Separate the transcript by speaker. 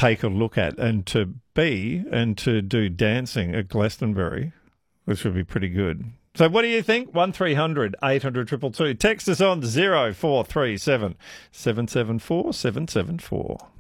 Speaker 1: take a look at and to do dancing at Glastonbury, which would be pretty good. So what do you think? 1300 800 222. Text us on 0437 774 774.